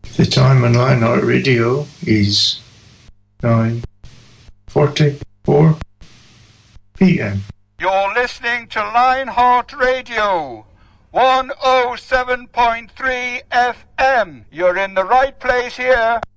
The time on Lionheart Radio is 9:44 p.m. You're listening to Lionheart Radio, 107.3 FM. You're in the right place here.